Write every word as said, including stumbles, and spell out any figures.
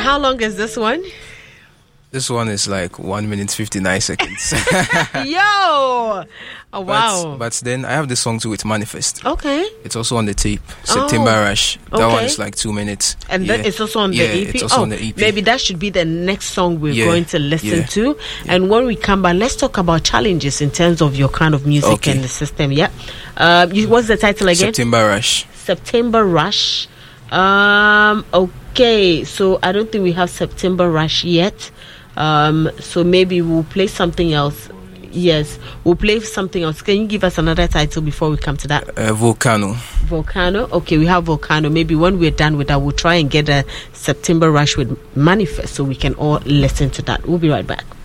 how long is this one? This one is like one minute fifty-nine seconds. Yo! Oh, wow. But, but then I have this song too with Manifest. Okay. It's also on the tape. September Oh, Rush. That okay. one is like two minutes. And yeah. then it's also on yeah, the E P? it's also oh, on the E P. Maybe that should be the next song we're yeah. going to listen yeah. to. Yeah. And when we come back, let's talk about challenges in terms of your kind of music okay. and the system. Yeah. Uh, you, what's the title again? September Rush. September Rush. Um, okay. So I don't think we have September Rush yet. Um, so maybe we'll play something else. Yes, we'll play something else. Can you give us another title before we come to that? Uh, Volcano. Volcano. Okay, we have Volcano. Maybe when we're done with that, we'll try and get a September Rush with Manifest so we can all listen to that. We'll be right back.